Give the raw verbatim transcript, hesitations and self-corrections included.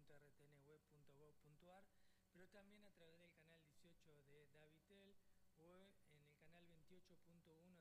punto r t n web punto gov punto a r, pero también a través del canal dieciocho de Davitel o en el canal veintiocho punto uno